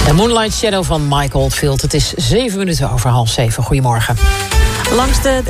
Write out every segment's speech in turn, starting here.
De Moonlight Shadow van Mike Oldfield. Het is 7 minuten over 6:30. Goedemorgen. Langs de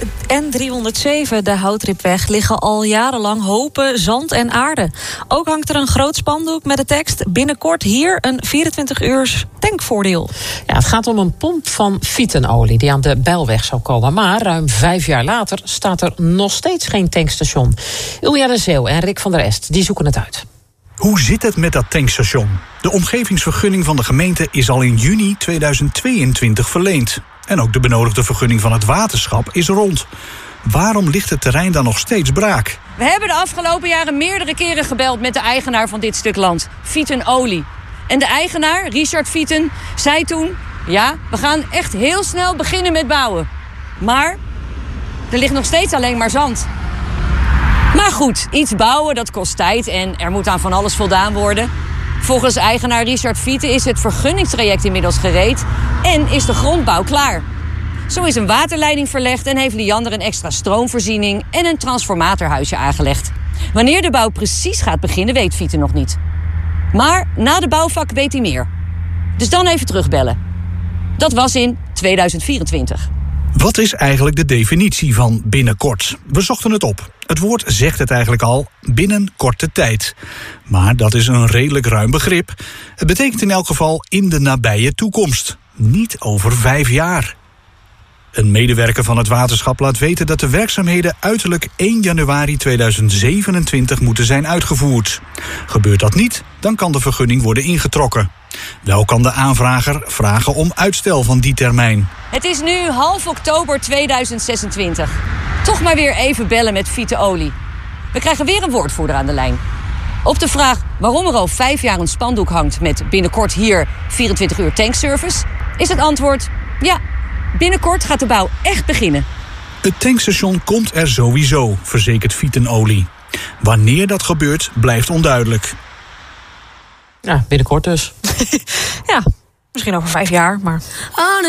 N307, de Houtripweg, liggen al jarenlang hopen zand en aarde. Ook hangt er een groot spandoek met de tekst: binnenkort hier een 24-uurs tankvoordeel. Ja, het gaat om een pomp van Fietenolie die aan de Bijlweg zou komen. Maar ruim 5 jaar later staat er nog steeds geen tankstation. Ilja de Zeeuw en Rick van der Est die zoeken het uit. Hoe zit het met dat tankstation? De omgevingsvergunning van de gemeente is al in juni 2022 verleend. En ook de benodigde vergunning van het waterschap is rond. Waarom ligt het terrein dan nog steeds braak? We hebben de afgelopen jaren meerdere keren gebeld met de eigenaar van dit stuk land, Fietenolie. En de eigenaar, Richard Fieten, zei toen: ja, we gaan echt heel snel beginnen met bouwen. Maar er ligt nog steeds alleen maar zand. Maar goed, iets bouwen, dat kost tijd en er moet aan van alles voldaan worden. Volgens eigenaar Richard Fieten is het vergunningstraject inmiddels gereed en is de grondbouw klaar. Zo is een waterleiding verlegd en heeft Liander een extra stroomvoorziening en een transformatorhuisje aangelegd. Wanneer de bouw precies gaat beginnen, weet Fieten nog niet. Maar na de bouwvak weet hij meer. Dus dan even terugbellen. Dat was in 2024. Wat is eigenlijk de definitie van binnenkort? We zochten het op. Het woord zegt het eigenlijk al, binnen korte tijd. Maar dat is een redelijk ruim begrip. Het betekent in elk geval in de nabije toekomst. Niet over 5 jaar. Een medewerker van het waterschap laat weten dat de werkzaamheden uiterlijk 1 januari 2027 moeten zijn uitgevoerd. Gebeurt dat niet, dan kan de vergunning worden ingetrokken. Wel kan de aanvrager vragen om uitstel van die termijn. Het is nu half oktober 2026. Toch maar weer even bellen met Fietenolie. We krijgen weer een woordvoerder aan de lijn. Op de vraag waarom er al 5 jaar een spandoek hangt met binnenkort hier 24 uur tankservice, is het antwoord: ja, binnenkort gaat de bouw echt beginnen. Het tankstation komt er sowieso, verzekert Fietenolie. Wanneer dat gebeurt, blijft onduidelijk. Ja, binnenkort dus. Ja, misschien over 5 jaar, maar...